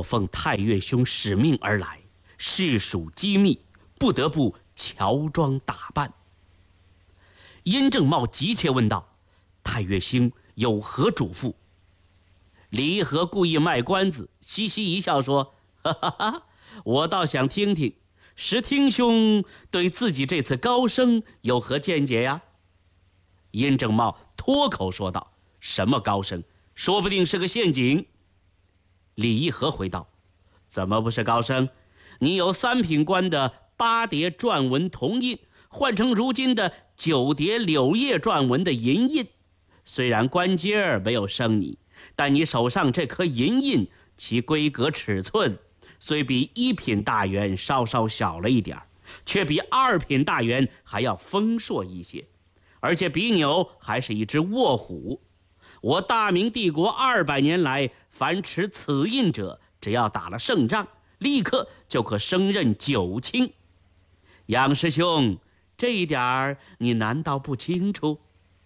奉太岳兄使命而来，事属机密，不得不乔装打扮。殷正茂急切问道：“太岳兄有何嘱咐？”李义和故意卖关子，嘻嘻一笑说：“哈哈哈，我倒想听听，石听兄对自己这次高升有何见解呀？”殷正茂脱口说道：“什么高升？说不定是个陷阱。”李义和回道：“怎么不是高升？你有3品官的8叠篆文铜印，换成如今的9叠柳叶篆文的银印，虽然官阶儿没有升你，但你手上这颗银印，其规格尺寸虽比1品大员稍稍小了一点，却比2品大员还要丰硕一些，而且比钮还是一只卧虎。我大明帝国200年来，凡持此印者，只要打了胜仗，立刻就可升任9卿。杨师兄，这一点儿你难道不清楚？”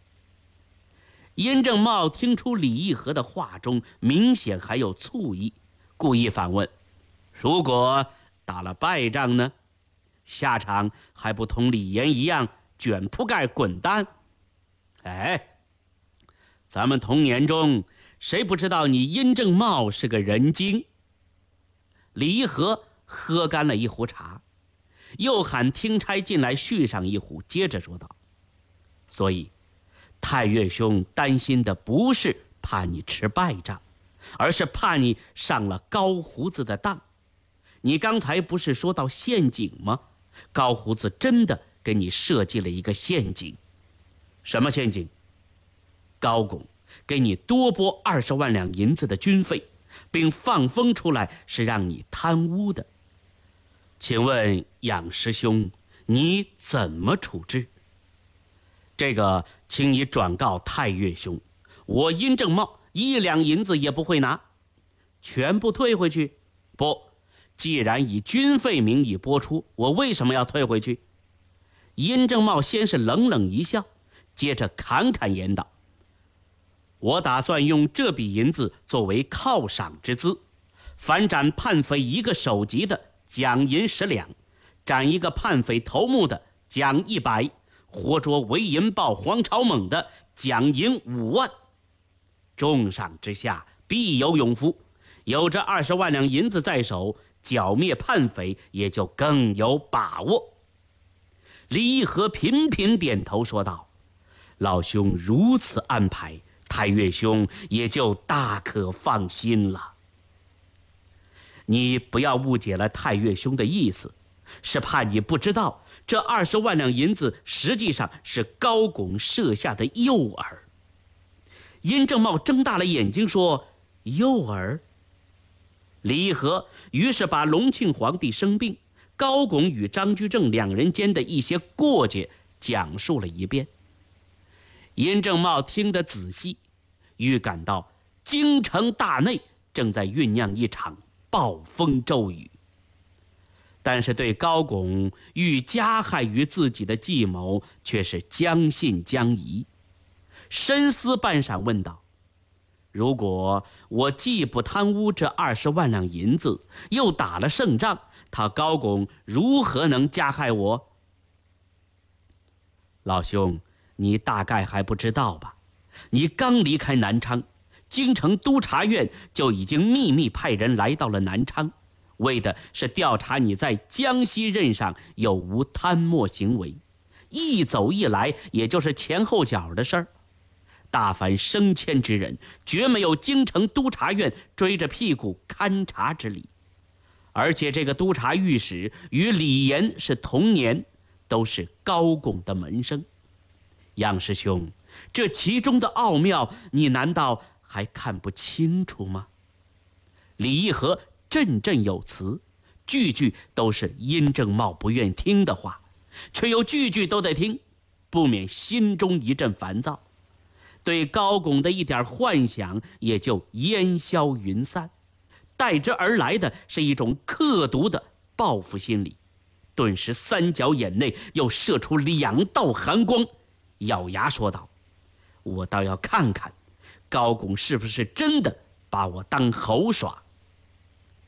殷正茂听出李义和的话中明显还有醋意，故意反问：“如果打了败仗呢？下场还不同李严一样卷铺盖滚蛋？哎，咱们童年中谁不知道你殷正茂是个人精？”李义和喝干了一壶茶，又喊听差进来续上一壶，接着说道：“所以太岳兄担心的不是怕你吃败仗，而是怕你上了高胡子的当。你刚才不是说到陷阱吗？高胡子真的给你设计了一个陷阱。”“什么陷阱？”“高拱给你多拨20万两银子的军费，并放风出来是让你贪污的。请问杨师兄，你怎么处置？”“这个请你转告太岳兄，我殷正茂1两银子也不会拿。”“全部退回去？”“不，既然以军费名义拨出，我为什么要退回去？”殷正茂先是冷冷一笑，接着侃侃言道：“我打算用这笔银子作为犒赏之资，凡斩叛匪1个首级的，奖银10两；斩1个叛匪头目的，奖100；活捉韦银豹、黄朝猛的，奖银5万。重赏之下，必有勇夫。有这20万两银子在手，剿灭叛匪也就更有把握。”李义和频频点头说道：“老兄如此安排，太岳兄也就大可放心了。你不要误解了太岳兄的意思，是怕你不知道，这20万两银子实际上是高拱设下的诱饵。”殷正茂睁大了眼睛说：“诱饵？”李义和于是把隆庆皇帝生病，高拱与张居正2人间的一些过节讲述了一遍。殷正茂听得仔细，预感到京城大内正在酝酿一场暴风骤雨，但是对高拱欲加害于自己的计谋却是将信将疑。深思半晌问道：“如果我既不贪污这20万两银子，又打了胜仗，他高拱如何能加害我？”“老兄，你大概还不知道吧？你刚离开南昌，京城督察院就已经秘密派人来到了南昌，为的是调查你在江西任上有无贪墨行为。一走一来，也就是前后脚的事儿。大凡升迁之人，绝没有京城督察院追着屁股勘察之理。而且这个督察御史与李严是同年，都是高拱的门生。杨师兄，这其中的奥妙，你难道还看不清楚吗？”李义和振振有词，句句都是殷正茂不愿听的话，却又句句都得听，不免心中一阵烦躁，对高拱的一点幻想也就烟消云散，代之而来的是一种刻毒的报复心理。顿时3角眼内又射出2道寒光，咬牙说道：“我倒要看看高拱是不是真的把我当猴耍。”